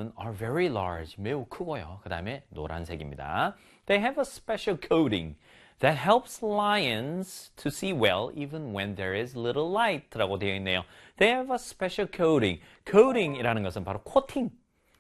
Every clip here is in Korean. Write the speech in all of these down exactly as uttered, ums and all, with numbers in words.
사자들은 are very large, 매우 크고요. 그 다음에 노란색입니다. They have a special coating that helps lions to see well even when there is little light라고 되어 있네요. They have a special coating. coating이라는 것은 바로 코팅,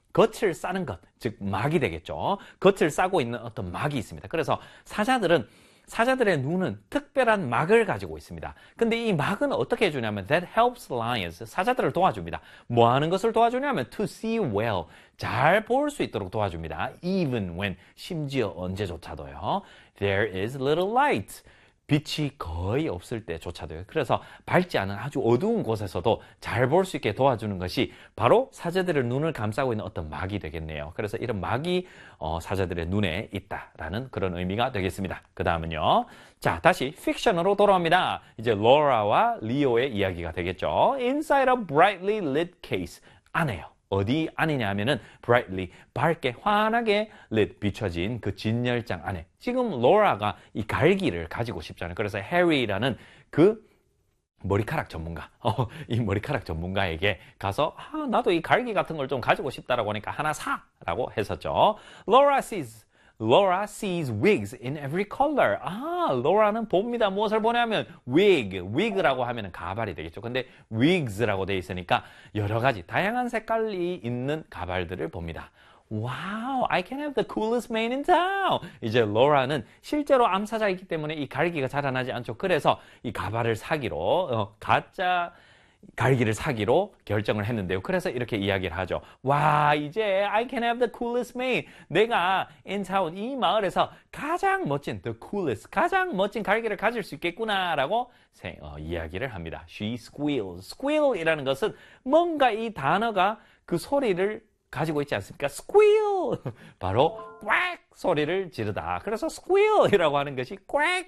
겉을 싸는 것, 즉 막이 되겠죠. 겉을 싸고 있는 어떤 막이 있습니다. 그래서 사자들은 사자들의 눈은 특별한 막을 가지고 있습니다. 근데 이 막은 어떻게 해주냐면 that helps lions, 사자들을 도와줍니다. 뭐 하는 것을 도와주냐면 to see well, 잘 볼 수 있도록 도와줍니다. even when, 심지어 언제조차도요. there is little light, 빛이 거의 없을 때조차도요. 그래서 밝지 않은 아주 어두운 곳에서도 잘 볼 수 있게 도와주는 것이 바로 사자들의 눈을 감싸고 있는 어떤 막이 되겠네요. 그래서 이런 막이 어, 사자들의 눈에 있다라는 그런 의미가 되겠습니다. 그 다음은요. 자, 다시 픽션으로 돌아옵니다. 이제 로라와 리오의 이야기가 되겠죠. Inside a brightly lit case. 안에요. 어디 안이냐 하면은 brightly, 밝게 환하게 lit, 비춰진 그 진열장 안에. 지금 로라가 이 갈기를 가지고 싶잖아요. 그래서 해리라는 그 머리카락 전문가, 어, 이 머리카락 전문가에게 가서 아, 나도 이 갈기 같은 걸 좀 가지고 싶다라고 하니까 하나 사라고 했었죠. Laura sees Laura sees wigs in every color. 아, 로라는 봅니다. 무엇을 보냐면 wig, wig라고 하면은 가발이 되겠죠. 근데 wigs라고 되어 있으니까 여러 가지 다양한 색깔이 있는 가발들을 봅니다. Wow, I can have the coolest man in town. 이제 로라는 실제로 암사자이기 때문에 이 갈기가 자라나지 않죠. 그래서 이 가발을 사기로 어, 가짜 갈기를 사기로 결정을 했는데요. 그래서 이렇게 이야기를 하죠. 와, 이제 I can have the coolest man. 내가 in town, 이 마을에서 가장 멋진 the coolest, 가장 멋진 갈기를 가질 수 있겠구나라고 어, 이야기를 합니다. She squeals. squeal이라는 것은 뭔가 이 단어가 그 소리를 가지고 있지 않습니까? squeal. 바로 꽥 소리를 지르다. 그래서 squeal이라고 하는 것이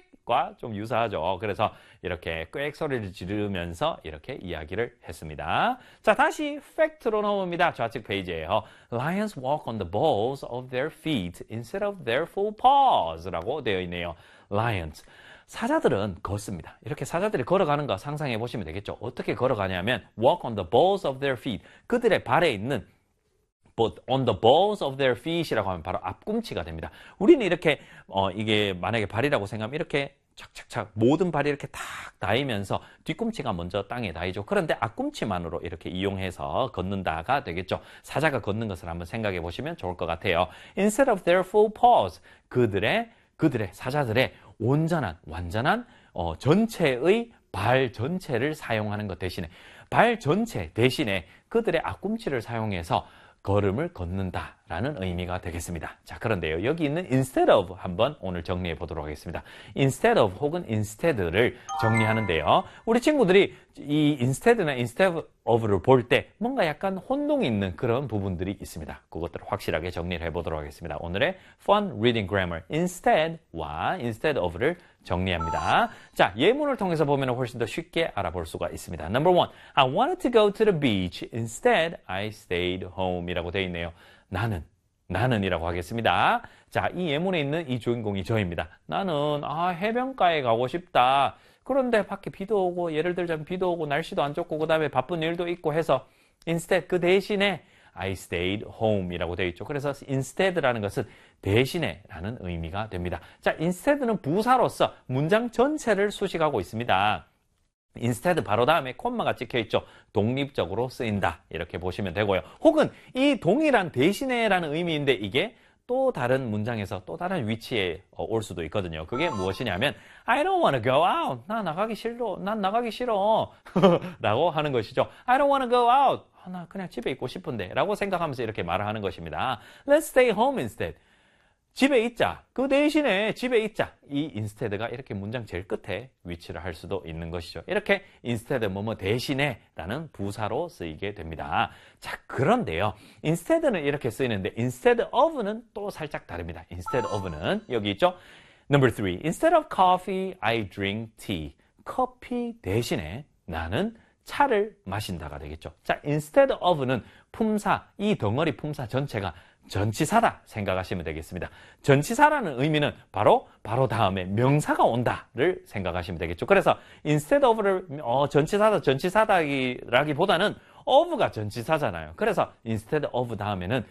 꽥과 좀 유사하죠. 그래서 이렇게 꽥 소리를 지르면서 이렇게 이야기를 했습니다. 자, 다시 팩트로 넘어옵니다. 좌측 페이지에요. Lions walk on the balls of their feet instead of their full paws 라고 되어 있네요. Lions. 사자들은 걷습니다. 이렇게 사자들이 걸어가는 거 상상해 보시면 되겠죠. 어떻게 걸어가냐면 walk on the balls of their feet. 그들의 발에 있는 But on the balls of their feet이라고 하면 바로 앞꿈치가 됩니다. 우리는 이렇게 어, 이게 만약에 발이라고 생각하면 이렇게 착착착 모든 발이 이렇게 탁 닿으면서 뒤꿈치가 먼저 땅에 닿이죠. 그런데 앞꿈치만으로 이렇게 이용해서 걷는다가 되겠죠. 사자가 걷는 것을 한번 생각해 보시면 좋을 것 같아요. Instead of their full paws, 그들의 그들의 사자들의 온전한 완전한 어, 전체의 발 전체를 사용하는 것 대신에 발 전체 대신에 그들의 앞꿈치를 사용해서 걸음을 걷는다라는 의미가 되겠습니다. 자, 그런데요. 여기 있는 instead of 한번 오늘 정리해 보도록 하겠습니다. instead of 혹은 instead를 정리하는데요. 우리 친구들이 이 instead나 instead of를 볼 때 뭔가 약간 혼동이 있는 그런 부분들이 있습니다. 그것들을 확실하게 정리를 해보도록 하겠습니다. 오늘의 Fun Reading Grammar instead와 instead of를 정리합니다. 자, 예문을 통해서 보면 훨씬 더 쉽게 알아볼 수가 있습니다. Number one, I wanted to go to the beach. Instead, I stayed home 이라고 되어 있네요. 나는, 나는 이라고 하겠습니다. 자, 이 예문에 있는 이 주인공이 저입니다. 나는 아, 해변가에 가고 싶다. 그런데 밖에 비도 오고 예를 들자면 비도 오고 날씨도 안 좋고 그 다음에 바쁜 일도 있고 해서 instead 그 대신에 I stayed home 이라고 되어 있죠. 그래서 instead라는 것은 대신에 라는 의미가 됩니다. 자, instead는 부사로서 문장 전체를 수식하고 있습니다. instead 바로 다음에 콤마가 찍혀 있죠. 독립적으로 쓰인다 이렇게 보시면 되고요. 혹은 이 동일한 대신에라는 의미인데 이게 또 다른 문장에서 또 다른 위치에 올 수도 있거든요. 그게 무엇이냐면 I don't want to go out. 나 나가기 싫어. 난 나가기 싫어. 라고 하는 것이죠. I don't want to go out. 아, 나 그냥 집에 있고 싶은데 라고 생각하면서 이렇게 말을 하는 것입니다. Let's stay home instead. 집에 있자. 그 대신에 집에 있자. 이 instead가 이렇게 문장 제일 끝에 위치를 할 수도 있는 것이죠. 이렇게 instead 뭐뭐 대신에 라는 부사로 쓰이게 됩니다. 자, 그런데요. instead는 이렇게 쓰이는데 instead of는 또 살짝 다릅니다. instead of는 여기 있죠. Number three. Instead of coffee, I drink tea. 커피 대신에 나는 차를 마신다가 되겠죠. 자, instead of는 품사, 이 덩어리 품사 전체가 전치사다 생각하시면 되겠습니다. 전치사라는 의미는 바로 바로 다음에 명사가 온다를 생각하시면 되겠죠. 그래서 instead of를 어, 전치사다 전치사다라기보다는 of가 전치사잖아요. 그래서 instead of 다음에는